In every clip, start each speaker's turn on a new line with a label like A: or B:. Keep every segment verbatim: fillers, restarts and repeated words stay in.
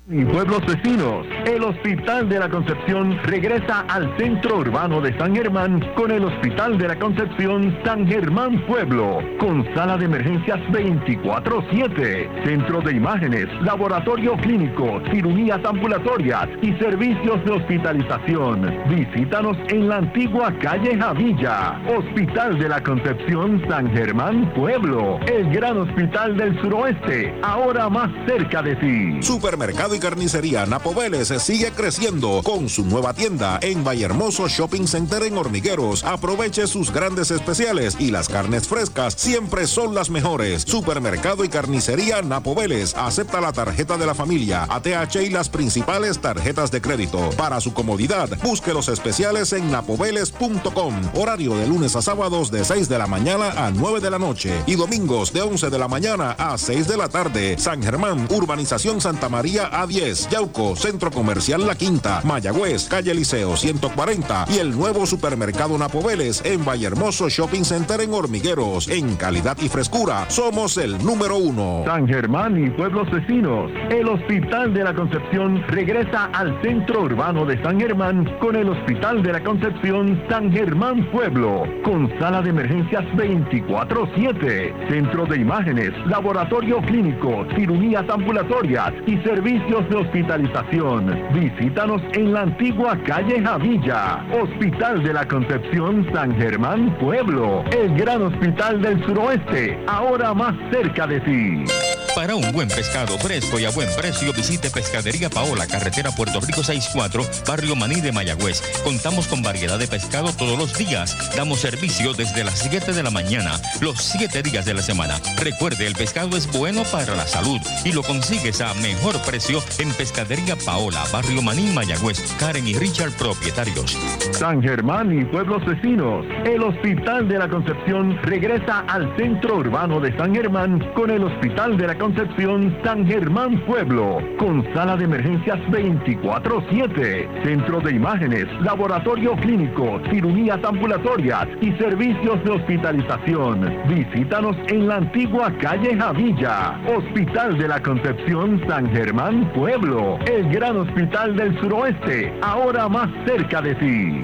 A: Y pueblos vecinos, el Hospital de la Concepción regresa al centro urbano de San Germán con el Hospital de la Concepción San Germán Pueblo, con sala de emergencias veinticuatro siete, centro de imágenes, laboratorio clínico, cirugías ambulatorias y servicios de hospitalización. Visítanos en la antigua calle Javilla. Hospital de la Concepción San Germán Pueblo, el gran hospital del suroeste, ahora más cerca de ti.
B: Supermercado y Carnicería Napo Vélez sigue creciendo con su nueva tienda en Vallehermoso Shopping Center en Hormigueros. Aproveche sus grandes especiales y las carnes frescas siempre son las mejores. Supermercado y Carnicería Napo Vélez acepta la tarjeta de la familia, A T H y las principales tarjetas de crédito. Para su comodidad, busque los especiales en napoveles punto com. Horario de lunes a sábados de seis de la mañana a nueve de la noche y domingos de once de la mañana a seis de la tarde. San Germán, Urbanización Santa María A diez, Yauco, Centro Comercial La Quinta, Mayagüez, Calle Liceo ciento cuarenta y el nuevo Supermercado Napo Vélez en Vallehermoso Shopping Center en Hormigueros. En calidad y frescura, somos el número uno.
A: San Germán y pueblos vecinos, el Hospital de la Concepción regresa al centro urbano de San Germán con el Hospital de la Concepción San Germán Pueblo, con sala de emergencias veinticuatro siete, centro de imágenes, laboratorio clínico, cirugías ambulatorias y servicios de hospitalización. Visítanos en la antigua calle Javilla. Hospital de la Concepción San Germán Pueblo, el gran hospital del suroeste, ahora más cerca de ti.
C: Para un buen pescado fresco y a buen precio, visite Pescadería Paola, carretera Puerto Rico sesenta y cuatro, Barrio Maní de Mayagüez. Contamos con variedad de pescado todos los días. Damos servicio desde las siete de la mañana, los siete días de la semana. Recuerde, el pescado es bueno para la salud y lo consigues a mejor precio en Pescadería Paola, Barrio Maní, Mayagüez. Karen y Richard, propietarios.
A: San Germán y pueblos vecinos, el Hospital de la Concepción regresa al centro urbano de San Germán con el Hospital de la Concepción San Germán Pueblo, con sala de emergencias veinticuatro siete, centro de imágenes, laboratorio clínico, cirugías ambulatorias y servicios de hospitalización. Visítanos en la antigua calle Javilla. Hospital de la Concepción San Germán Pueblo, el gran hospital del suroeste, ahora más cerca de ti.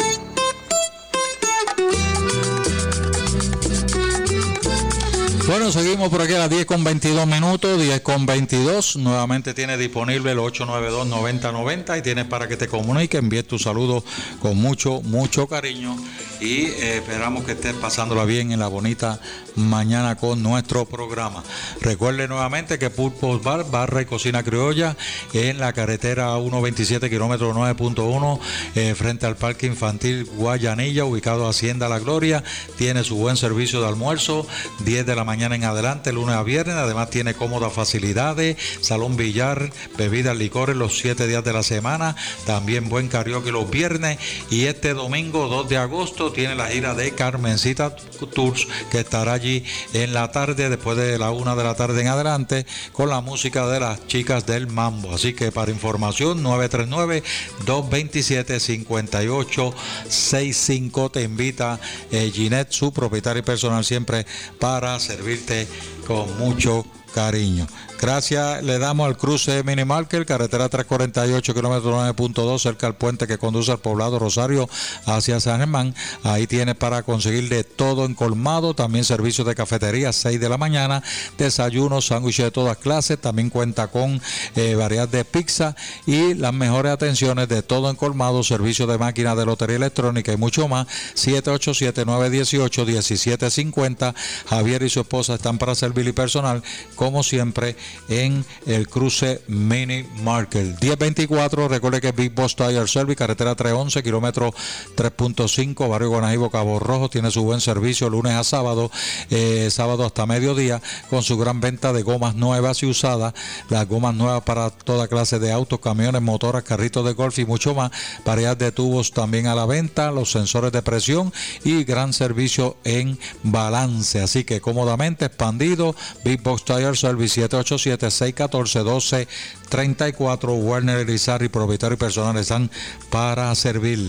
D: Bueno, seguimos por aquí a las diez con veintidós minutos, diez con veintidós. Nuevamente tienes disponible el ocho nueve dos, noventa noventa y tienes para que te comuniques, envíes tu saludo con mucho, mucho cariño y eh, esperamos que estés pasándola bien en la bonita mañana con nuestro programa. Recuerde nuevamente que Pulpos Bar, barra y cocina criolla en la carretera ciento veintisiete, kilómetro nueve punto uno, eh, frente al Parque Infantil Guayanilla, ubicado Hacienda La Gloria. Tiene su buen servicio de almuerzo, diez de la mañana en adelante, lunes a viernes. Además tiene cómodas facilidades, salón billar, bebidas, licores los siete días de la semana. También buen karaoke los viernes. Y este domingo dos de agosto tiene la gira de Carmencita Tours, que estará allí en la tarde, después de la una de la tarde en adelante, con la música de las chicas del mambo. Así que para información, nueve tres nueve, dos dos siete, cinco ocho seis cinco. Te invita eh, Ginette, su propietaria personal, siempre para servirte con mucho cariño. Gracias le damos al cruce Mini Market, carretera trescientos cuarenta y ocho, kilómetro nueve punto dos, cerca al puente que conduce al poblado Rosario hacia San Germán. Ahí tienes para conseguir de todo en colmado, también servicios de cafetería, seis de la mañana, desayunos, sándwiches de todas clases, también cuenta con eh, variedad de pizza y las mejores atenciones de todo en colmado, servicios de máquinas de lotería electrónica y mucho más. Siete ocho siete, nueve uno ocho, uno siete cinco cero. Javier y su esposa están para servir y personal, como siempre, en el cruce Mini Market. diez veinticuatro, recuerde que Big Boss Tire Service, carretera trescientos once, kilómetro tres punto cinco, barrio Guanajibo, Cabo Rojo, tiene su buen servicio lunes a sábado, eh, sábado hasta mediodía, con su gran venta de gomas nuevas y usadas, las gomas nuevas para toda clase de autos, camiones, motoras, carritos de golf y mucho más, variedad de tubos también a la venta, los sensores de presión y gran servicio en balance, así que cómodamente expandido. Big Box Tire Service, siete ocho siete, seis uno cuatro, uno dos tres cuatro. Werner Elizarri, propietario y personal, están para servirle.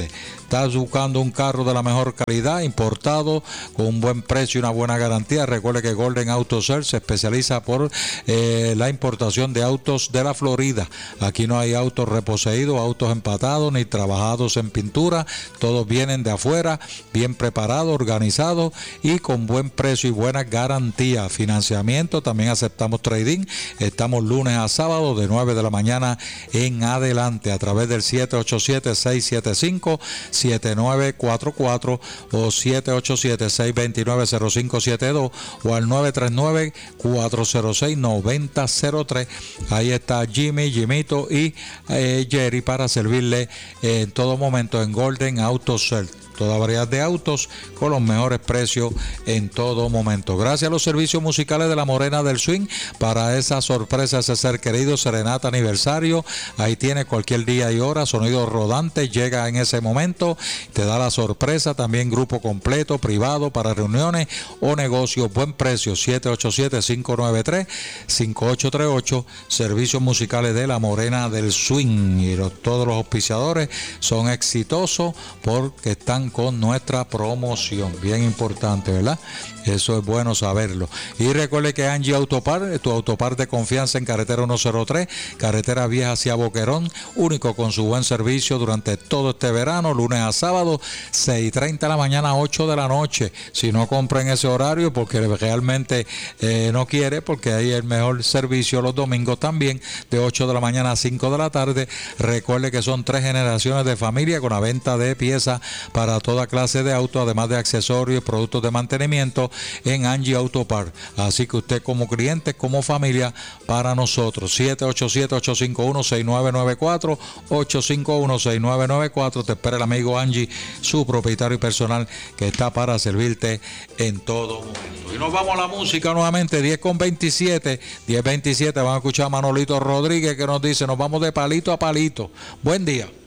D: estás buscando un carro de la mejor calidad, importado, con un buen precio y una buena garantía, recuerde que Golden Auto Sales se especializa por eh, la importación de autos de la Florida. Aquí no hay autos reposeídos, autos empatados ni trabajados en pintura, todos vienen de afuera, bien preparados, organizados y con buen precio y buena garantía. Financiamiento, también aceptamos trading, estamos lunes a sábado de nueve de la mañana en adelante a través del siete ocho siete, seis siete cinco, siete nueve cuatro cuatro o siete ocho siete, seis dos nueve, cero cinco siete dos o al nueve tres nueve, cuatro cero seis, nueve cero cero tres. Ahí está Jimmy, Jimito y eh, Jerry para servirle eh, en todo momento en Golden Auto Sales. Toda variedad de autos con los mejores precios en todo momento. Gracias a los servicios musicales de la Morena del Swing para esa sorpresa, ese ser querido, serenata aniversario. Ahí tiene cualquier día y hora, sonido rodante, llega en ese momento, te da la sorpresa. También grupo completo, privado, para reuniones o negocios. Buen precio, siete ocho siete, cinco nueve tres, cinco ocho tres ocho. Servicios musicales de la Morena del Swing. Y los, todos los auspiciadores son exitosos porque están con nuestra promoción, bien importante, ¿verdad? Eso es bueno saberlo. Y recuerde que Angie Autopar, tu autopar de confianza en carretera ciento tres, carretera vieja hacia Boquerón, único con su buen servicio durante todo este verano, lunes a sábado, seis y treinta de la mañana a ocho de la noche. Si no compra en ese horario porque realmente eh, no quiere, porque ahí el mejor servicio los domingos también, de ocho de la mañana a cinco de la tarde. Recuerde que son tres generaciones de familia con la venta de piezas para toda clase de auto, además de accesorios y productos de mantenimiento en Angie Autopar. Así que usted como cliente, como familia, para nosotros. siete ocho siete, ocho cinco uno, seis nueve nueve cuatro, ocho cinco uno, seis nueve nueve cuatro. Te espera el amigo Angie, su propietario y personal, que está para servirte en todo momento. Y nos vamos a la música nuevamente, diez con veintisiete. diez veintisiete, van a escuchar a Manolito Rodríguez que nos dice, nos vamos de palito a palito. Buen día.